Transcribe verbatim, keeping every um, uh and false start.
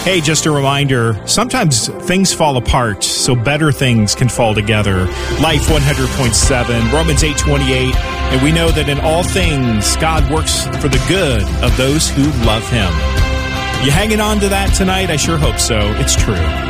Hey, just a reminder, sometimes things fall apart, so better things can fall together. Life one hundred point seven, Romans eight twenty-eight, and we know that in all things, God works for the good of those who love Him. You hanging on to that tonight? I sure hope so. It's true.